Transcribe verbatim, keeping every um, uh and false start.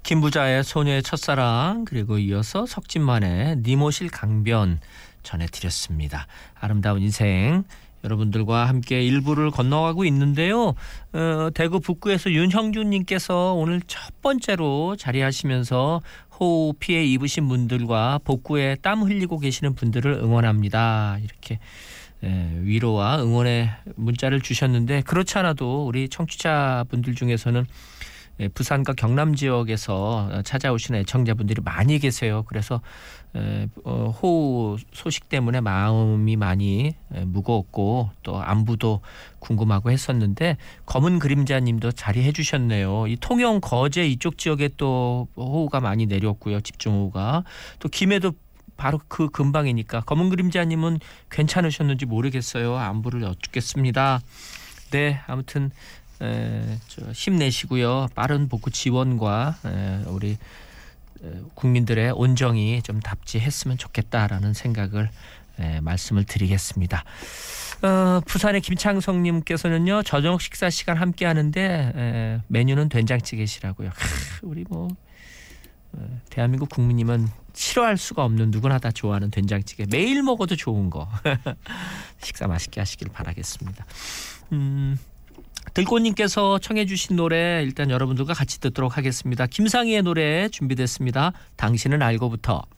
김부자의 소녀의 첫사랑, 그리고 이어서 석진만의 니모실 강변 전해드렸습니다. 아름다운 인생 여러분들과 함께 일부를 건너가고 있는데요. 어, 대구 북구에서 윤형준님께서 오늘 첫 번째로 자리하시면서 호우 피해 입으신 분들과 복구에 땀 흘리고 계시는 분들을 응원합니다. 이렇게 예, 위로와 응원의 문자를 주셨는데, 그렇지 않아도 우리 청취자분들 중에서는 예, 부산과 경남 지역에서 찾아오시는 애청자분들이 많이 계세요. 그래서 에, 어, 호우 소식 때문에 마음이 많이 에, 무거웠고 또 안부도 궁금하고 했었는데, 검은 그림자님도 자리해 주셨네요. 이 통영 거제 이쪽 지역에 또 호우가 많이 내렸고요. 집중호우가. 또 김해도 바로 그 근방이니까 검은 그림자님은 괜찮으셨는지 모르겠어요. 안부를 여쭙겠습니다. 네, 아무튼 에, 저 힘내시고요. 빠른 복구 지원과 에, 우리 에, 국민들의 온정이 좀 답지했으면 좋겠다라는 생각을 에, 말씀을 드리겠습니다. 어, 부산의 김창성님께서는요, 저녁 식사 시간 함께 하는데 에, 메뉴는 된장찌개시라고요. 하, 우리 뭐 어, 대한민국 국민이면 싫어할 수가 없는, 누구나 다 좋아하는 된장찌개, 매일 먹어도 좋은 거. 식사 맛있게 하시길 바라겠습니다. 음. 들꽃님께서 청해 주신 노래 일단 여러분들과 같이 듣도록 하겠습니다. 김상희의 노래 준비됐습니다. 당신은 알고부터.